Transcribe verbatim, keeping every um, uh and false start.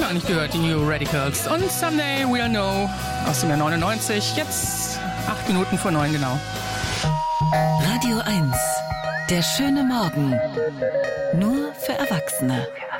noch nicht gehört, die New Radicals. Und Someday We'll Know aus dem Jahr neunundneunzig. Jetzt acht Minuten vor neun genau. Radio eins. Der schöne Morgen. Nur für Erwachsene.